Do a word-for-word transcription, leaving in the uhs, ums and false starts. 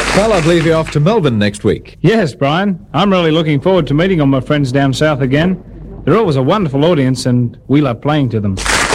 Well, I believe you're off to Melbourne next week. Yes, Brian. I'm really looking forward to meeting all my friends down south again. They're always a wonderful audience, and we love playing to them.